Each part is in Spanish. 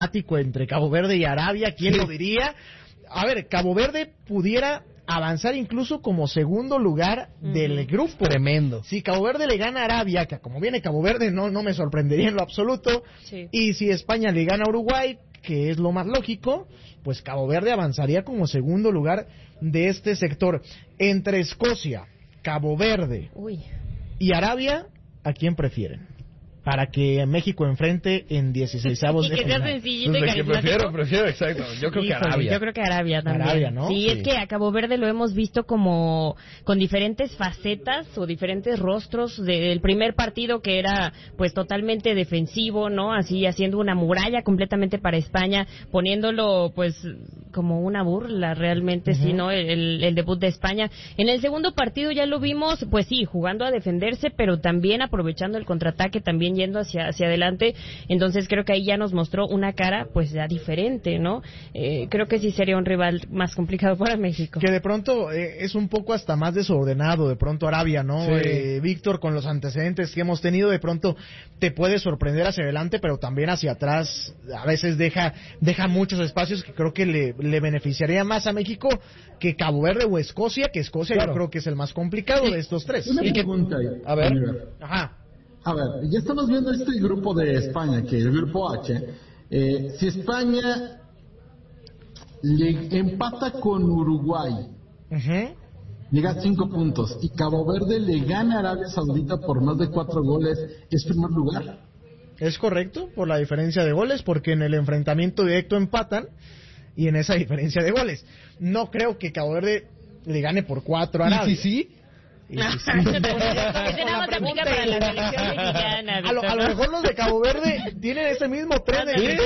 entre Cabo Verde y Arabia, ¿quién lo diría? A ver, Cabo Verde pudiera avanzar incluso como segundo lugar del grupo. Tremendo. Si Cabo Verde le gana a Arabia, que como viene Cabo Verde no me sorprendería en lo absoluto, y si España le gana a Uruguay, que es lo más lógico, pues Cabo Verde avanzaría como segundo lugar de este sector. Entre Escocia, Cabo Verde y Arabia, ¿a quién prefieren? Para que México enfrente en 16avos de final. Sencillito y carismático. Prefiero, exacto. Yo creo que Arabia. Yo creo que Arabia también. Arabia, ¿no? Sí, es que a Cabo Verde lo hemos visto como con diferentes facetas o diferentes rostros del primer partido, que era pues totalmente defensivo, ¿no? Así haciendo una muralla completamente para España, poniéndolo pues como una burla realmente, sí, ¿no? El debut de España. En el segundo partido ya lo vimos, pues sí, jugando a defenderse, pero también aprovechando el contraataque, también yendo hacia adelante. Entonces creo que ahí ya nos mostró una cara pues ya diferente, ¿no? Creo que sí sería un rival más complicado para México. Que de pronto es un poco hasta más desordenado, de pronto Arabia, ¿no? Sí. Víctor, con los antecedentes que hemos tenido, de pronto te puede sorprender hacia adelante, pero también hacia atrás a veces deja muchos espacios que creo que le beneficiaría más a México que Cabo Verde o Escocia, que Escocia yo creo que es el más complicado de estos tres. Una pregunta ahí. A ver. Ajá. A ver, ya estamos viendo este grupo de España, que es el grupo H. Si España le empata con Uruguay, llega a 5 puntos, y Cabo Verde le gana a Arabia Saudita por más de 4 goles, ¿es primer lugar? Es correcto, por la diferencia de goles, porque en el enfrentamiento directo empatan, y en esa diferencia de goles. No creo que Cabo Verde le gane por 4 a Arabia. ¿Y sí? Ese nada más aplica para la selección mexicana. A lo mejor los de Cabo Verde tienen ese mismo tren.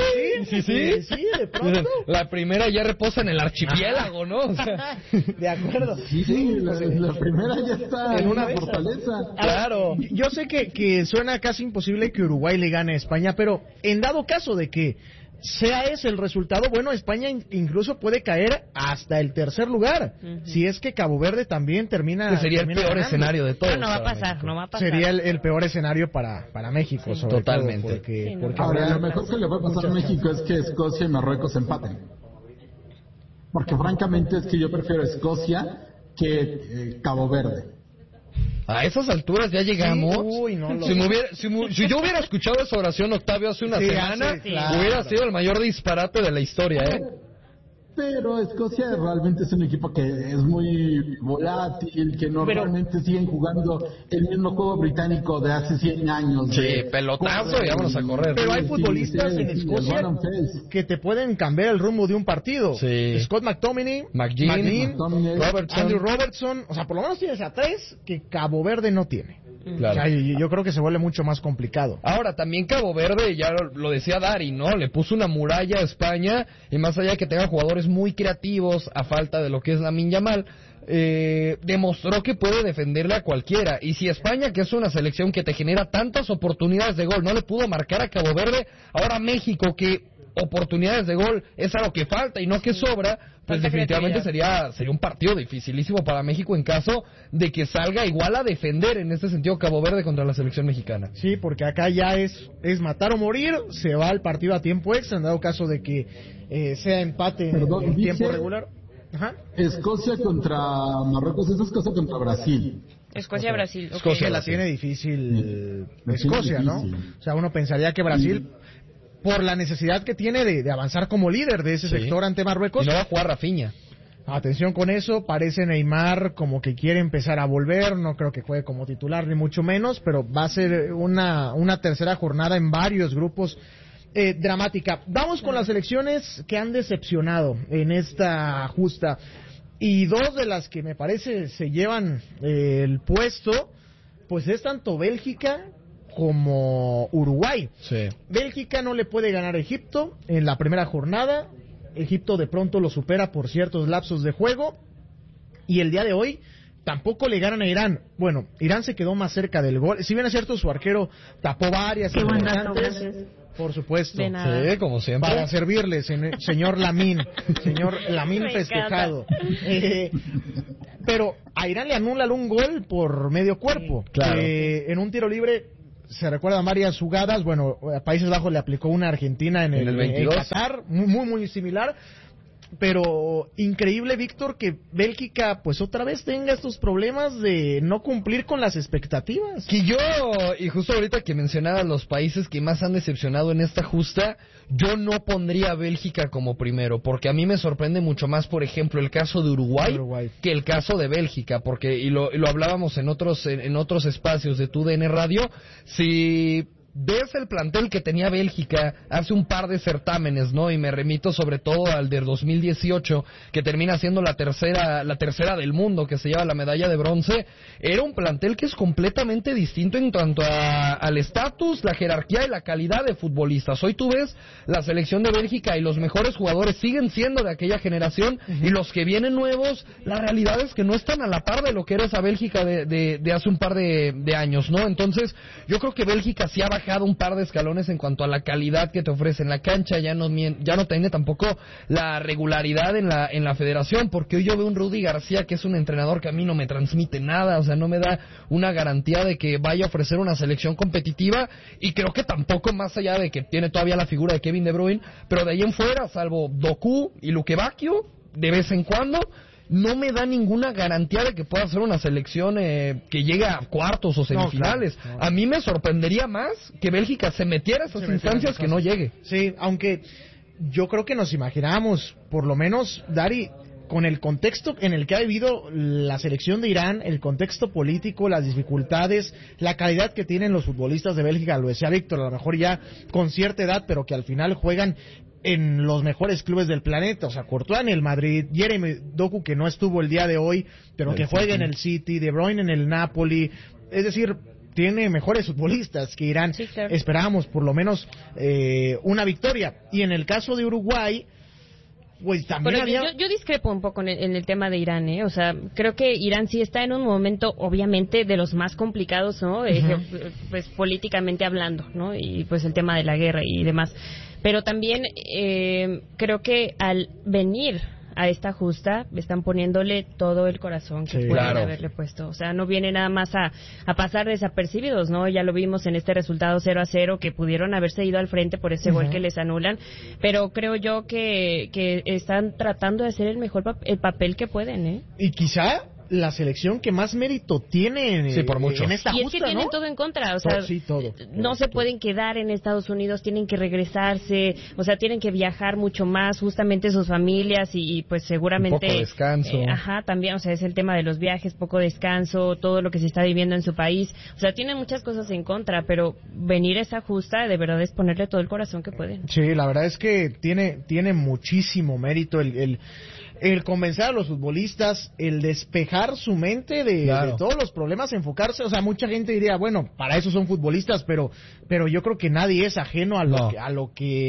Sí, de pronto. La primera ya reposa en el archipiélago, ¿no? O sea, de acuerdo. Sí, la primera ya está en una fortaleza. Claro. Yo sé que suena casi imposible que Uruguay le gane a España, pero en dado caso de que sea ese el resultado, bueno, España incluso puede caer hasta el tercer lugar, si es que Cabo Verde también termina. Que sería el peor ganando. escenario de todos. No va a pasar, no va a pasar. Sería el peor escenario para México, sí, sobre totalmente. todo, porque ahora, lo mejor que le va a pasar a México es que Escocia y Marruecos empaten. Porque francamente es que yo prefiero Escocia que Cabo Verde. A esas alturas ya llegamos. Uy, no, si yo hubiera escuchado esa oración, Octavio, hace una semana, hubiera sido el mayor disparate de la historia, ¿eh? Pero Escocia realmente es un equipo que es muy volátil, que normalmente siguen jugando el mismo juego británico de hace 100 años. Sí, pelotazo y vámonos a correr. Pero hay futbolistas en Escocia que te pueden cambiar el rumbo de un partido. Sí. Scott McTominay, McGinn, Andrew Robertson. O sea, por lo menos tienes a 3 que Cabo Verde no tiene. Claro. O sea, yo creo que se vuelve mucho más complicado. Ahora, también Cabo Verde, ya lo decía Dari, ¿no? Le puso una muralla a España, y más allá de que tenga jugadores muy creativos, a falta de lo que es Lamine Yamal, demostró que puede defenderle a cualquiera. Y si España, que es una selección que te genera tantas oportunidades de gol, no le pudo marcar a Cabo Verde, ahora México, que oportunidades de gol es algo que falta y no que sobra, pues definitivamente sería un partido dificilísimo para México en caso de que salga igual a defender en este sentido Cabo Verde contra la selección mexicana. Sí, porque acá ya es matar o morir, se va el partido a tiempo extra en dado caso de que sea empate en tiempo regular. Ajá. Escocia contra Marruecos, es Escocia contra Brasil. Escocia-Brasil. Okay. Escocia la tiene difícil, Escocia, ¿no? O sea, uno pensaría que Brasil, por la necesidad que tiene de avanzar como líder de ese sector ante Marruecos. Y no va a jugar Rafinha. Atención con eso, parece Neymar como que quiere empezar a volver, no creo que juegue como titular ni mucho menos, pero va a ser una tercera jornada en varios grupos dramática. Vamos con las selecciones que han decepcionado en esta justa, y 2 de las que me parece se llevan el puesto, pues es tanto Bélgica como Uruguay. Sí. Bélgica no le puede ganar a Egipto en la primera jornada. Egipto de pronto lo supera por ciertos lapsos de juego, y el día de hoy tampoco le ganan a Irán. Bueno, Irán se quedó más cerca del gol. Si bien es cierto, su arquero tapó varias. Qué buen dato, gracias. Por supuesto. Sí, como siempre. Para servirle, señor Lamín. Señor Lamín festejado. Pero a Irán le anulan un gol por medio cuerpo. Claro. En un tiro libre se recuerdan varias jugadas. Bueno, a Países Bajos le aplicó una a Argentina en el 22. en Qatar, muy similar. Pero increíble, Víctor, que Bélgica pues otra vez tenga estos problemas de no cumplir con las expectativas. Y justo ahorita que mencionabas los países que más han decepcionado en esta justa, yo no pondría a Bélgica como primero, porque a mí me sorprende mucho más, por ejemplo, el caso de Uruguay. Que el caso de Bélgica, porque y lo hablábamos en otros espacios de TUDN Radio, si ves el plantel que tenía Bélgica hace un par de certámenes, ¿no? Y me remito sobre todo al del 2018, que termina siendo la tercera del mundo, que se lleva la medalla de bronce. Era un plantel que es completamente distinto en cuanto al estatus, la jerarquía y la calidad de futbolistas. Hoy tú ves la selección de Bélgica y los mejores jugadores siguen siendo de aquella generación, y los que vienen nuevos, la realidad es que no están a la par de lo que era esa Bélgica de hace un par de años, ¿no? Entonces, yo creo que Bélgica sí ha bajado un par de escalones en cuanto a la calidad que te ofrece en la cancha, ya no tiene tampoco la regularidad en la federación, porque hoy yo veo un Rudy García que es un entrenador que a mí no me transmite nada, o sea, no me da una garantía de que vaya a ofrecer una selección competitiva, y creo que tampoco, más allá de que tiene todavía la figura de Kevin De Bruyne, pero de ahí en fuera, salvo Doku y Luque Bacchio, de vez en cuando, no me da ninguna garantía de que pueda hacer una selección que llegue a cuartos o semifinales. No, claro. A mí me sorprendería más que Bélgica se metiera a esas instancias que no llegue. Sí, aunque yo creo que nos imaginábamos, por lo menos, Dari, con el contexto en el que ha vivido la selección de Irán, el contexto político, las dificultades, la calidad que tienen los futbolistas de Bélgica, lo decía Víctor, a lo mejor ya con cierta edad, pero que al final juegan en los mejores clubes del planeta, o sea, Courtois en el Madrid, Jeremy Doku que no estuvo el día de hoy, pero que juega en el City, De Bruyne en el Napoli, es decir, tiene mejores futbolistas que Irán. Sí, claro. Esperábamos por lo menos una victoria, y en el caso de Uruguay, pues también yo discrepo un poco en el tema de Irán, o sea, creo que Irán sí está en un momento, obviamente, de los más complicados, ¿no? Pues políticamente hablando, ¿no? Y pues el tema de la guerra y demás. Pero también creo que al venir a esta justa están poniéndole todo el corazón que pueden haberle puesto. O sea, no viene nada más a pasar desapercibidos, ¿no? Ya lo vimos en este resultado 0-0, que pudieron haberse ido al frente por ese gol que les anulan. Pero creo yo que están tratando de hacer el papel que pueden, ¿eh? Y quizá la selección que más mérito tiene por mucho. En esta justa, y es que tienen ¿no? todo en contra, o sea, no se pueden quedar en Estados Unidos, tienen que regresarse, o sea, tienen que viajar mucho más, justamente sus familias, y pues seguramente un poco descanso. También, o sea, es el tema de los viajes, poco descanso, todo lo que se está viviendo en su país, o sea, tienen muchas cosas en contra, pero venir a esa justa de verdad es ponerle todo el corazón que pueden. Sí, la verdad es que tiene muchísimo mérito el convencer a los futbolistas, el despejar su mente de todos los problemas, enfocarse, o sea, mucha gente diría, bueno, para eso son futbolistas, pero yo creo que nadie es ajeno a lo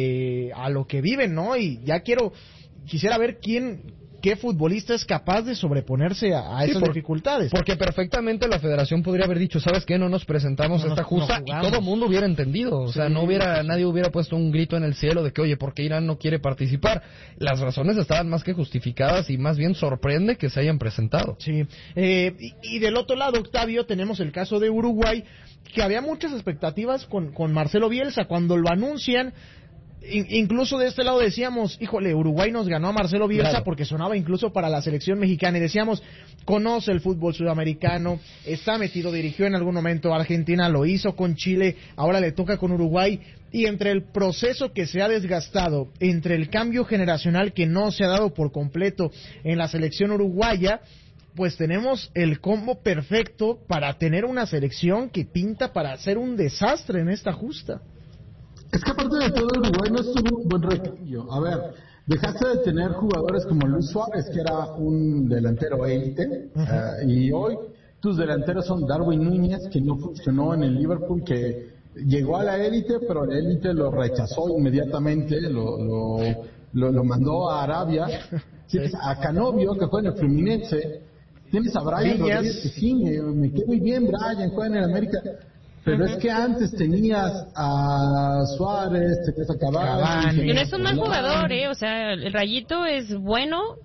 que viven, ¿no? Y ya quisiera ver qué futbolista es capaz de sobreponerse a esas dificultades. Porque perfectamente la federación podría haber dicho, ¿sabes qué? No nos presentamos a esta justa, y todo el mundo hubiera entendido. O sea, nadie hubiera puesto un grito en el cielo de que, oye, ¿por qué Irán no quiere participar? Las razones estaban más que justificadas, y más bien sorprende que se hayan presentado. Sí. Y del otro lado, Octavio, tenemos el caso de Uruguay, que había muchas expectativas con Marcelo Bielsa. Cuando lo anuncian, incluso de este lado decíamos, híjole, Uruguay nos ganó a Marcelo Bielsa, porque sonaba incluso para la selección mexicana, y decíamos, conoce el fútbol sudamericano, está metido, dirigió en algún momento a Argentina, lo hizo con Chile, ahora le toca con Uruguay, y entre el proceso que se ha desgastado, entre el cambio generacional que no se ha dado por completo en la selección uruguaya, pues tenemos el combo perfecto para tener una selección que pinta para hacer un desastre en esta justa. Es que aparte de todo, Uruguay no estuvo un buen recambio. A ver, dejaste de tener jugadores como Luis Suárez, que era un delantero élite, y hoy tus delanteros son Darwin Núñez, que no funcionó en el Liverpool, que llegó a la élite, pero la élite lo rechazó inmediatamente, lo mandó a Arabia. Tienes a Canovio, que juega en el Fluminense. Tienes a Brian Rodríguez, que sí, me quedó muy bien Brian, juega en el América. Pero es que antes tenías a Suárez, tenías a Cavani. Y no es un mal jugador, o sea, el Rayito es bueno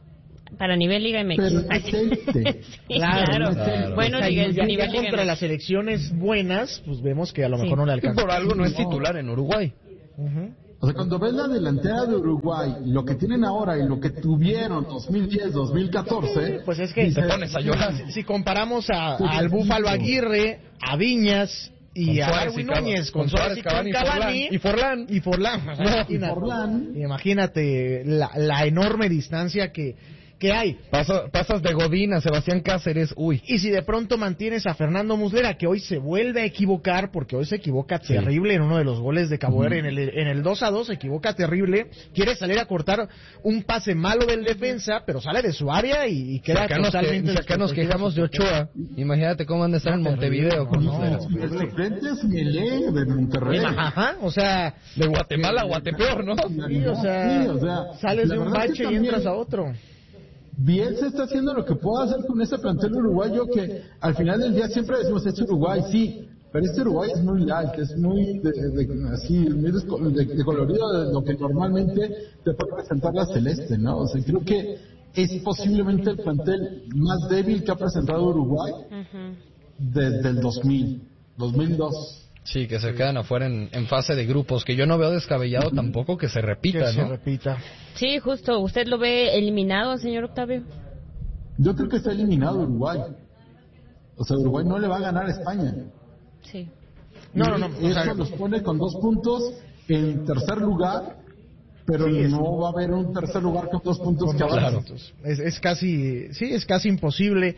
Para nivel Liga MX. Pero es este. Sí, claro. Bueno, O sea, nivel ya Liga contra MX. las selecciones buenas, pues vemos que a lo mejor no le Y alcanza. por algo no es titular en Uruguay. O sea, cuando ves la delantera de Uruguay, lo que tienen ahora y lo que tuvieron 2010, 2014, Pues es que Te pones a llorar. si comparamos al Búfalo Aguirre, a Viñas y Con a Suárez Darwin y Cavani. Núñez, Con Suárez, y Cavani con y Forlán. y Forlán. O sea, imagínate, Forlán. imagínate la enorme distancia que hay. Pasas de Godín a Sebastián Cáceres, uy. Y si de pronto mantienes a Fernando Muslera, que hoy se vuelve a equivocar, porque hoy se equivoca terrible en uno de los goles de Cabo Verde, en el 2-2 se equivoca terrible, quiere salir a cortar un pase malo del defensa, pero sale de su área y queda totalmente Si acá nos desprotegido. quejamos de Ochoa, imagínate cómo han de estar en Montevideo con Muslera. el suplente es Mielé de Monterrey. Ajá, o sea, De Guatemala a Guatepeor, ¿no? sí, o sea, sales la de un verdad es bache que y entras también a otro. Bielsa está haciendo lo que puede hacer con este plantel uruguayo, que al final del día siempre decimos es Uruguay, sí, pero este Uruguay es muy light, es muy así, muy de colorido, de lo que normalmente te puede presentar la celeste, ¿no? O sea, creo que es posiblemente el plantel más débil que ha presentado Uruguay desde el 2002. Sí, que se quedan afuera en fase de grupos, que yo no veo descabellado tampoco que se repita, Que se ¿no? repita. Sí, justo. ¿Usted lo ve eliminado, señor Octavio? Yo creo que está eliminado Uruguay. O sea, Uruguay no le va a ganar a España. Sí. No. Y eso los pone con 2 puntos en tercer lugar, pero no va a haber un tercer lugar con 2 puntos que Claro. avance. Es casi imposible.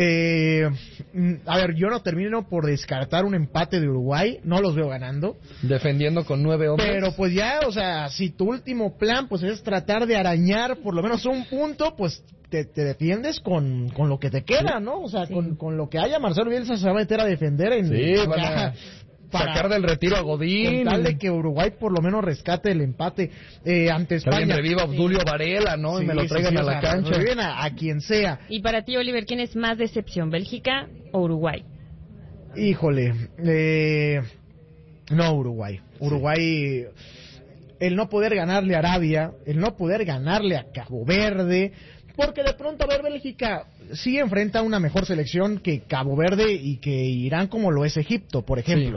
A ver, yo no termino por descartar un empate de Uruguay, no los veo ganando, Defendiendo con 9 hombres. pero pues ya, o sea, si tu último plan pues es tratar de arañar por lo menos un punto, pues te defiendes con lo que te queda, ¿no? O sea, con lo que haya. Marcelo Bielsa se va a meter a defender en Sí, van a sacar del retiro a Godín. con tal de que Uruguay por lo menos rescate el empate ante Que alguien España. reviva a Obdulio Varela, ¿no? Y me lo traigan a la cancha. Reviven a quien sea. Y para ti, Oliver, ¿quién es más decepción, Bélgica o Uruguay? Híjole, no Uruguay. Uruguay, el no poder ganarle a Arabia, el no poder ganarle a Cabo Verde, porque de pronto, a ver, Bélgica sí enfrenta una mejor selección que Cabo Verde y que Irán, como lo es Egipto, por ejemplo.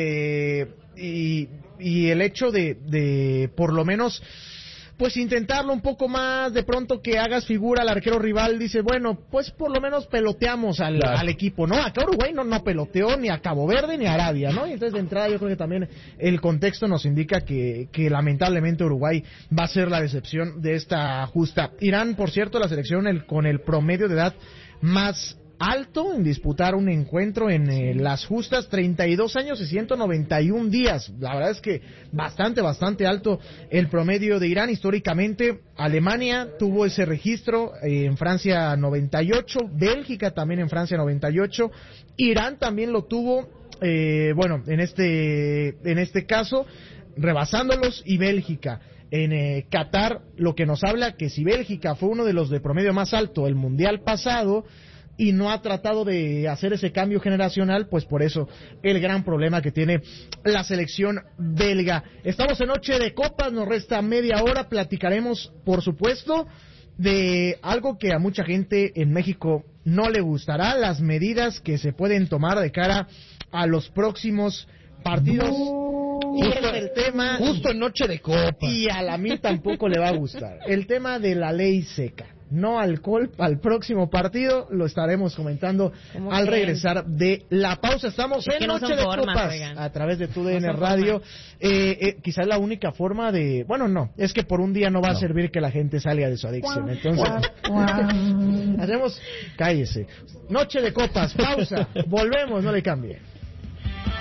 Y el hecho de por lo menos pues intentarlo un poco más, de pronto que hagas figura al arquero rival, dice, bueno, pues por lo menos peloteamos al equipo, ¿no? Acá Uruguay no peloteó ni a Cabo Verde ni a Arabia, ¿no? Y entonces de entrada yo creo que también el contexto nos indica que lamentablemente Uruguay va a ser la decepción de esta justa. Irán, por cierto, la selección con el promedio de edad más alto en disputar un encuentro en las justas, 32 años y 191 días. La verdad es que bastante alto el promedio de Irán. Históricamente, Alemania tuvo ese registro en Francia 98, Bélgica también en Francia 98, Irán también lo tuvo, en este caso, rebasándolos, y Bélgica. En Qatar, lo que nos habla que si Bélgica fue uno de los de promedio más alto el mundial pasado, y no ha tratado de hacer ese cambio generacional, pues por eso el gran problema que tiene la selección belga. Estamos en Noche de Copas, nos resta media hora, platicaremos, por supuesto, de algo que a mucha gente en México no le gustará, las medidas que se pueden tomar de cara a los próximos partidos. Justo el tema, justo en Noche de Copas. Y a la mí tampoco le va a gustar. El tema de la ley seca. No alcohol al próximo partido, lo estaremos comentando al regresar de la pausa. Estamos en Noche de Copas a través de TUDN Radio. Quizás la única forma de... Bueno, no, es que por un día no va a servir que la gente salga de su adicción. Entonces, hacemos... Cállese. Noche de Copas, pausa. Volvemos, no le cambie.